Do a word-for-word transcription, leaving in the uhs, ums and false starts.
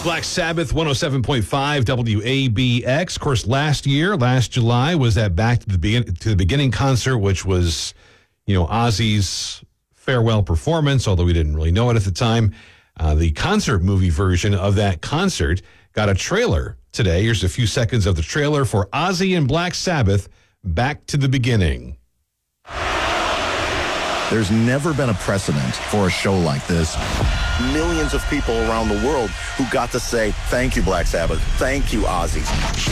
Black Sabbath, one oh seven point five W A B X. Of course, last year, last July, was that Back to the Begin- to the Beginning concert, which was, you know, Ozzy's farewell performance, although we didn't really know it at the time. Uh, the concert movie version of that concert got a trailer today. Here's a few seconds of the trailer for Ozzy and Black Sabbath, Back to the Beginning. There's never been a precedent for a show like this. Millions of people around the world who got to say, thank you, Black Sabbath. Thank you, Ozzy.